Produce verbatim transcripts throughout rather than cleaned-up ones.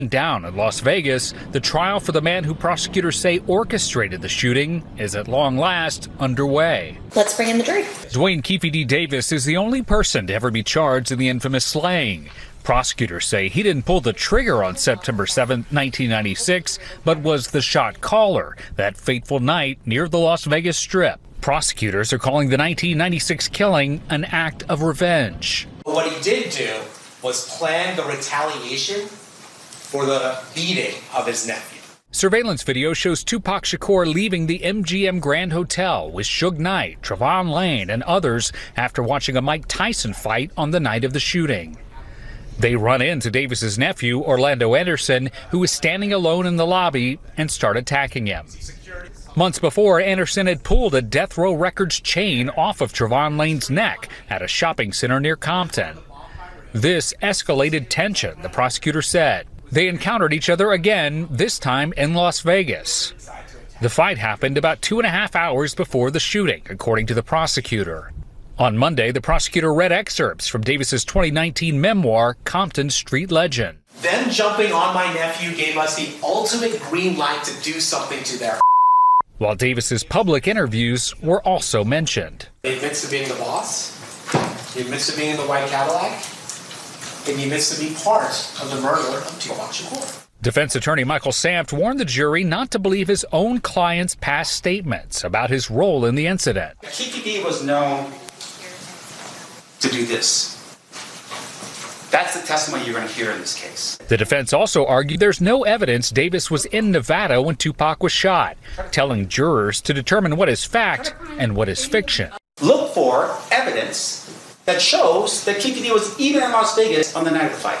Down in Las Vegas, the trial for the man who prosecutors say orchestrated the shooting is at long last underway. Let's bring in the jury. Duane Keefe D. Davis is the only person to ever be charged in the infamous slaying. Prosecutors say he didn't pull the trigger on September seventh, nineteen ninety-six, but was the shot caller that fateful night near the Las Vegas Strip. Prosecutors are calling the nineteen ninety-six killing an act of revenge. What he did do was plan the retaliation for the beating of his nephew. Surveillance video shows Tupac Shakur leaving the M G M Grand Hotel with Suge Knight, Trevon Lane, and others after watching a Mike Tyson fight on the night of the shooting. They run into Davis's nephew, Orlando Anderson, who was standing alone in the lobby, and start attacking him. Months before, Anderson had pulled a Death Row Records chain off of Trevon Lane's neck at a shopping center near Compton. This escalated tension, the prosecutor said. They encountered each other again, this time in Las Vegas. The fight happened about two and a half hours before the shooting, according to the prosecutor. On Monday, the prosecutor read excerpts from Davis's twenty nineteen memoir, Compton Street Legend. Them jumping on my nephew gave us the ultimate green light to do something to their While Davis's public interviews were also mentioned. He admits to being the boss. He admits to being in the white Cadillac. And he admits to be part of the murder of Tupac Shakur. Defense attorney Michael Sampt warned the jury not to believe his own client's past statements about his role in the incident. Keefe D was known to do this. That's the testimony you're going to hear in this case. The defense also argued there's no evidence Davis was in Nevada when Tupac was shot, telling jurors to determine what is fact and what is fiction. Look for evidence that shows that Keefe D was even in Las Vegas on the night of the fight.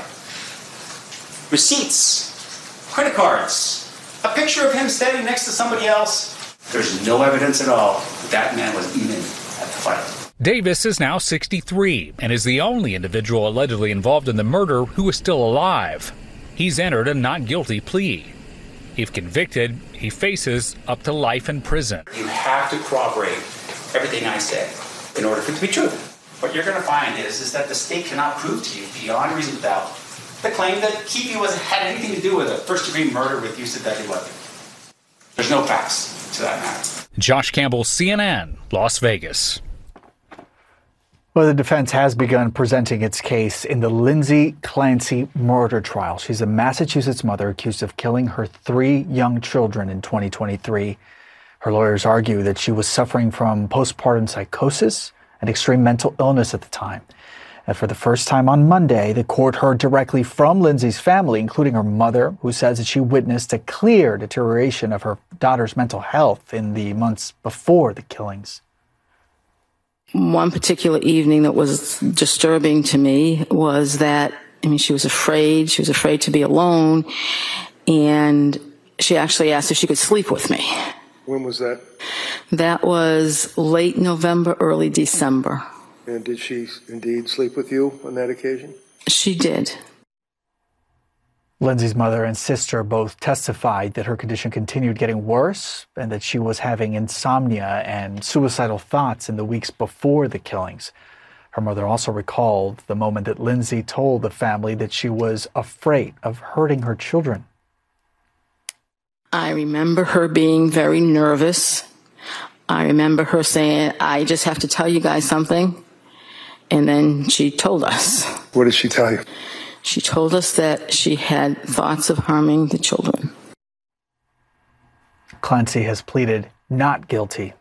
Receipts, credit cards, a picture of him standing next to somebody else. There's no evidence at all that that man was even at the fight. Davis is now sixty-three and is the only individual allegedly involved in the murder who is still alive. He's entered a not guilty plea. If convicted, he faces up to life in prison. You have to corroborate everything I say in order for it to be true. What you're going to find is, is that the state cannot prove to you beyond reasonable doubt the claim that Keefe was had anything to do with a first-degree murder with use of deadly weapon. There's no facts to that matter. Josh Campbell, C N N, Las Vegas. Well, the defense has begun presenting its case in the Lindsay Clancy murder trial. She's a Massachusetts mother accused of killing her three young children in twenty twenty-three. Her lawyers argue that she was suffering from postpartum psychosis and extreme mental illness at the time. And for the first time on Monday, the court heard directly from Lindsay's family, including her mother, who says that she witnessed a clear deterioration of her daughter's mental health in the months before the killings. One particular evening that was disturbing to me was that, I mean, she was afraid. She was afraid to be alone. And she actually asked if she could sleep with me. When was that? That was late November, early December. And did she indeed sleep with you on that occasion? She did. Lindsay's mother and sister both testified that her condition continued getting worse and that she was having insomnia and suicidal thoughts in the weeks before the killings. Her mother also recalled the moment that Lindsay told the family that she was afraid of hurting her children. I remember her being very nervous. I remember her saying, I just have to tell you guys something. And then she told us. What did she tell you? She told us that she had thoughts of harming the children. Clancy has pleaded not guilty